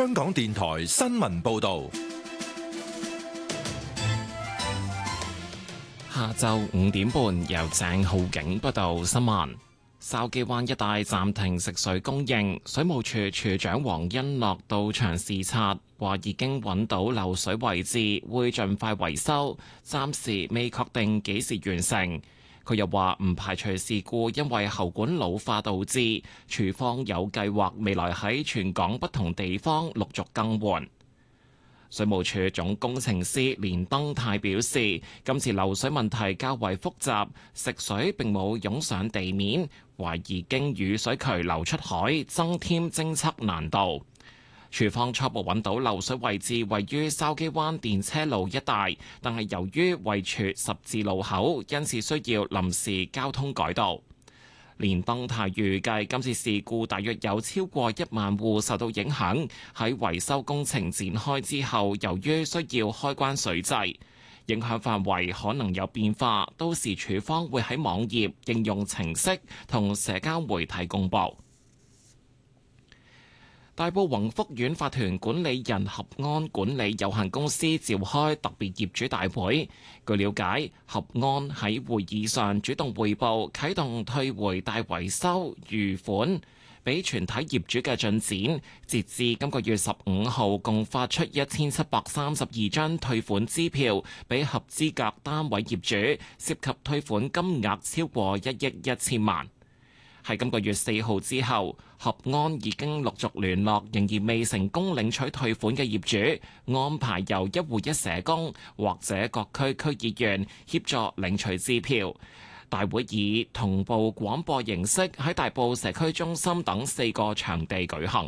香港電台新聞報道。 下晝5點半，由鄭浩景報道新聞。筲箕灣一帶暫停食水供應，水務署署長黃欣樂到場視察，話已經揾到漏水位置，會盡快維修，暫時未確定幾時完成。佢又話唔排除事故因為喉管老化導致，署方有計劃未來喺全港不同地方陸續更換。水務署總工程師連登泰表示，今次漏水問題較為複雜，食水並冇湧上地面，懷疑經雨水渠流出海，增添偵測難度。署方初步揾到漏水位置位於筲箕灣電車路一帶，但係由於位處十字路口，因此需要臨時交通改道。連登泰預計今次事故大約有超過1萬戶受到影響。喺維修工程展開之後，由於需要開關水掣，影響範圍可能有變化，到時署方會喺網頁、應用程式同社交媒體公佈。大埔宏福苑法團管理人合安管理有限公司召開特別業主大會。據了解，合安喺會議上主動匯報啟動退回大維修餘款俾全體業主嘅進展，截至今個月15號，共發出1732張退款支票俾合資格單位業主，涉及退款金額超過1億1000萬。喺今個月4號之後，合安已經陸續聯絡仍然未成功領取退款嘅業主，安排由一戶一社工或者各區區議員協助領取支票。大會以同步廣播形式喺大埔社區中心等4個場地舉行。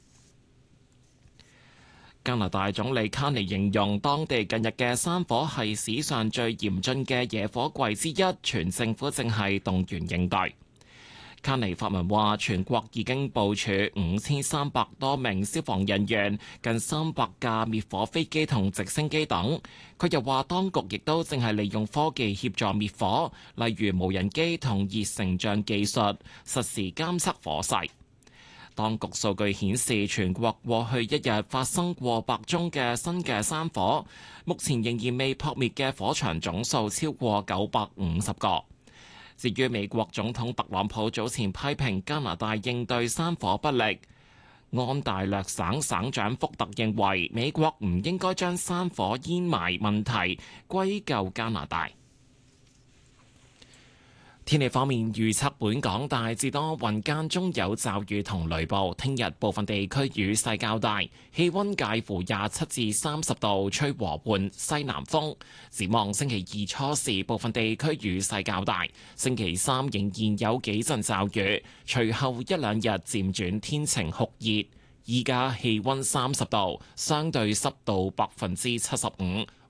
加拿大總理卡尼形容當地近日嘅山火係史上最嚴峻嘅野火季之一，全政府正係動員應對。卡尼發文話，全國已經部署5300多名消防人員、近300架滅火飛機同直升機等。佢又話，當局亦都正係利用科技協助滅火，例如無人機同熱成像技術，實時監測火勢。當局數據顯示，全國過去一日發生過百宗嘅新嘅山火，目前仍然未撲滅嘅火場總數超過950個。至於美國總統特朗普早前批評加拿大應對山火不力，安大略省省長福特認為美國唔應該將山火煙霾問題歸咎加拿大。天氣方面預測，本港大致多雲間中有驟雨同雷暴，聽日部分地區雨勢較大，氣溫介乎27至30度，吹和緩西南風。展望星期二初時，部分地區雨勢較大，星期三仍然有幾陣驟雨，隨後一兩日漸轉天晴酷熱。依家氣溫30度，相對濕度75%，